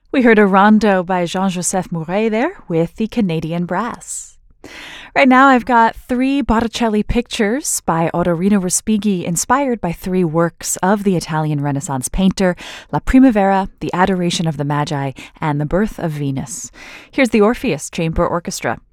We heard a rondo by Jean-Joseph Mouret there with the Canadian Brass. Right now, I've got 3 Botticelli pictures by Ottorino Respighi inspired by 3 works of the Italian Renaissance painter, La Primavera, The Adoration of the Magi, and The Birth of Venus. Here's the Orpheus Chamber Orchestra.